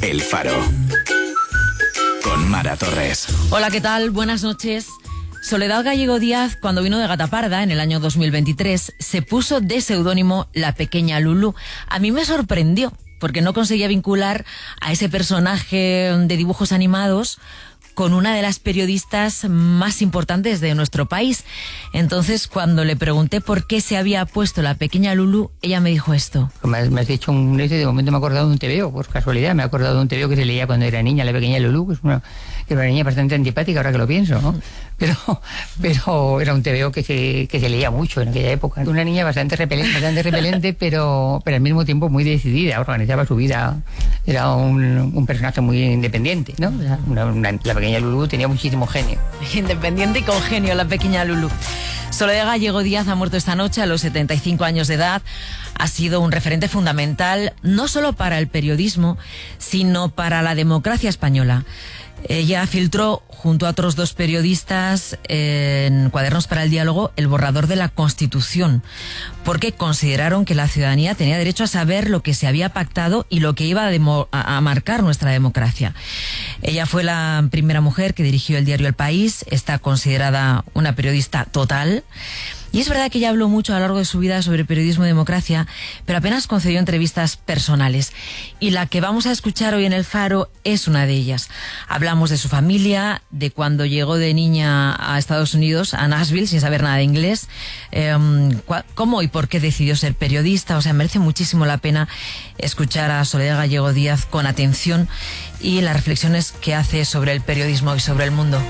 El Faro. Con Mara Torres. Hola, ¿qué tal? Buenas noches. Soledad Gallego Díaz, cuando vino de Gataparda en el año 2023, se puso de seudónimo La Pequeña Lulú. A mí me sorprendió, porque no conseguía vincular a ese personaje de dibujos animados con una de las periodistas más importantes de nuestro país. Entonces, cuando le pregunté por qué se había puesto La Pequeña Lulú, ella me dijo esto. Me has dicho de momento me he acordado de un TVO, por casualidad, me he acordado de un TVO que se leía cuando era niña, La Pequeña Lulú, que era una niña bastante antipática, ahora que lo pienso, ¿no? Pero era un TVO que se leía mucho en aquella época. Una niña bastante repelente, pero al mismo tiempo muy decidida, organizaba su vida, era un personaje muy independiente, ¿no? La Pequeña Lulú tenía muchísimo genio. Independiente y con genio, La Pequeña Lulú. Soledad Gallego Díaz ha muerto esta noche a los 75 años de edad. Ha sido un referente fundamental, no solo para el periodismo, sino para la democracia española. Ella filtró, junto a otros dos periodistas, en Cuadernos para el Diálogo, el borrador de la Constitución, porque consideraron que la ciudadanía tenía derecho a saber lo que se había pactado y lo que iba a marcar nuestra democracia. Ella fue la primera mujer que dirigió el diario El País, está considerada una periodista total. Y es verdad que ella habló mucho a lo largo de su vida sobre periodismo y democracia, pero apenas concedió entrevistas personales. Y la que vamos a escuchar hoy en El Faro es una de ellas. Hablamos de su familia, de cuando llegó de niña a Estados Unidos, a Nashville, sin saber nada de inglés, cómo y por qué decidió ser periodista. O sea, merece muchísimo la pena escuchar a Soledad Gallego Díaz con atención y las reflexiones que hace sobre el periodismo y sobre el mundo.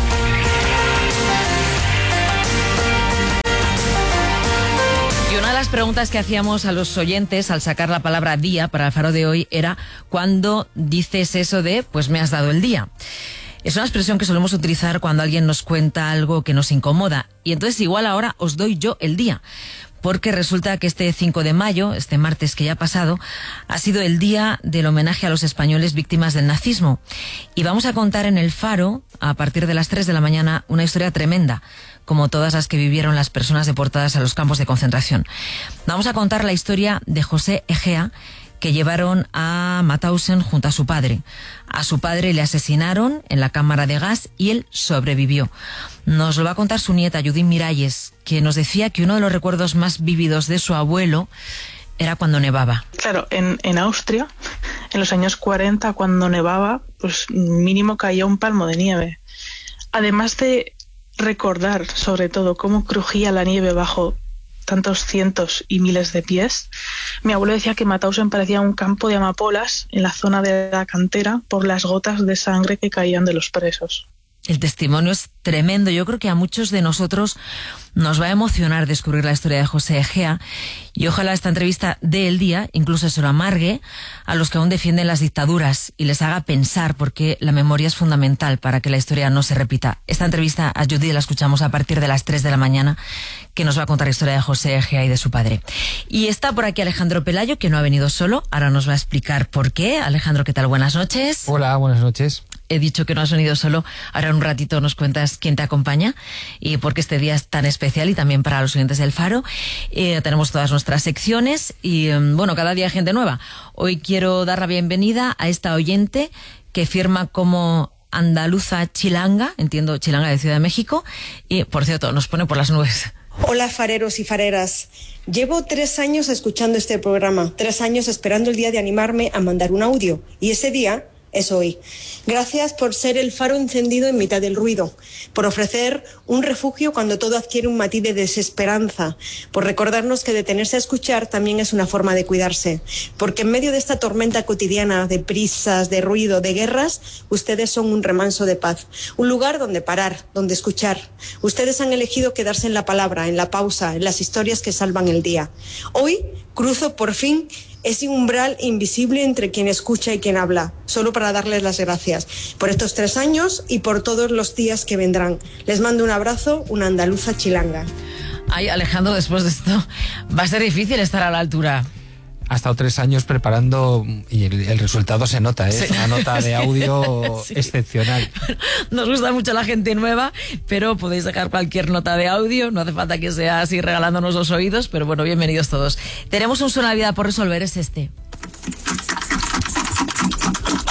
Las preguntas que hacíamos a los oyentes al sacar la palabra día para el Faro de hoy era: ¿cuándo dices eso de pues me has dado el día? Es una expresión que solemos utilizar cuando alguien nos cuenta algo que nos incomoda, y entonces igual ahora os doy yo el día, porque resulta que este 5 de mayo, este martes que ya ha pasado, ha sido el día del homenaje a los españoles víctimas del nazismo. Y vamos a contar en El Faro, a partir de las 3 de la mañana, una historia tremenda, como todas las que vivieron las personas deportadas a los campos de concentración. Vamos a contar la historia de José Egea, que llevaron a Mauthausen junto a su padre. A su padre le asesinaron en la cámara de gas y él sobrevivió. Nos lo va a contar su nieta, Judith Miralles, que nos decía que uno de los recuerdos más vívidos de su abuelo era cuando nevaba. Claro, en Austria, en los años 40, cuando nevaba, pues mínimo caía un palmo de nieve. Además de recordar, sobre todo, cómo crujía la nieve bajo tantos cientos y miles de pies, mi abuelo decía que Mauthausen parecía un campo de amapolas en la zona de la cantera por las gotas de sangre que caían de los presos. El testimonio es tremendo. Yo creo que a muchos de nosotros nos va a emocionar descubrir la historia de José Egea, y ojalá esta entrevista dé el día, incluso se lo amargue a los que aún defienden las dictaduras y les haga pensar, porque la memoria es fundamental para que la historia no se repita. Esta entrevista a Judith la escuchamos a partir de las 3 de la mañana, que nos va a contar la historia de José Egea y de su padre. Y está por aquí Alejandro Pelayo, que no ha venido solo, ahora nos va a explicar por qué. Alejandro, ¿qué tal? Buenas noches. Hola, buenas noches. He dicho que no has venido solo, ahora en un ratito nos cuentas quién te acompaña y por qué este día es tan especial, y también para los oyentes del Faro. Tenemos todas nuestras secciones y, bueno, cada día hay gente nueva. Hoy quiero dar la bienvenida a esta oyente que firma como Andaluza Chilanga, entiendo Chilanga de Ciudad de México, y por cierto, nos pone por las nubes. Hola fareros y fareras, llevo 3 años escuchando este programa, 3 años esperando el día de animarme a mandar un audio, y ese día es hoy. Gracias por ser el faro encendido en mitad del ruido, por ofrecer un refugio cuando todo adquiere un matiz de desesperanza, por recordarnos que detenerse a escuchar también es una forma de cuidarse, porque en medio de esta tormenta cotidiana de prisas, de ruido, de guerras, ustedes son un remanso de paz, un lugar donde parar, donde escuchar. Ustedes han elegido quedarse en la palabra, en la pausa, en las historias que salvan el día. Hoy cruzo por fin ese umbral invisible entre quien escucha y quien habla, solo para darles las gracias por estos 3 años y por todos los días que vendrán. Les mando un abrazo, una andaluza chilanga. Ay, Alejandro, después de esto va a ser difícil estar a la altura. Ha estado 3 años preparando y el resultado se nota, ¿eh? Sí. Es una nota de audio sí. Excepcional. Nos gusta mucho la gente nueva, pero podéis dejar cualquier nota de audio, no hace falta que sea así regalándonos los oídos, pero bueno, bienvenidos todos. Tenemos un Suena la Vida por resolver, es este.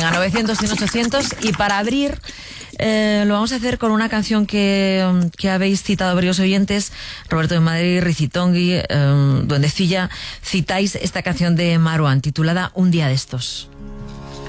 Venga, 900 y 800. Y para abrir, lo vamos a hacer con una canción que habéis citado varios oyentes, Roberto de Madrid, Rizitongui, Duendecilla. Citáis esta canción de Marwan, titulada Un día de estos.